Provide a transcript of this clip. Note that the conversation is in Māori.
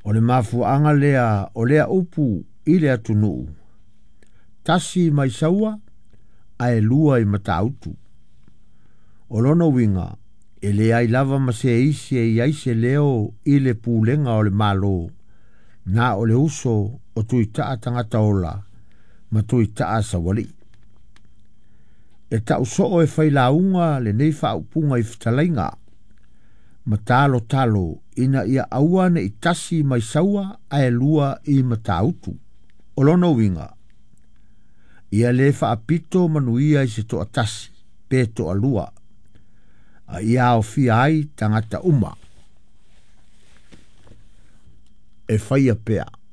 O le mafuanga lea o lea upu i lea tunuu. Tasi mai saua a e lua i matautu. O lono winga e lea i lava ma se isi e iaise leo i le pūlenga o le malo. Na o le uso o tuitaa tangata ola ma tuitaa sawali. E tau soo e whailaunga le nei whaupunga i whitalainga. Ma talo talo ina ia awane i tasi mai saua a e lua i matautu. O lono winga. Ia le whaapito manuia i se toa tasi, pe toa lua. A ia o fia ai tangata uma. E whaia pea.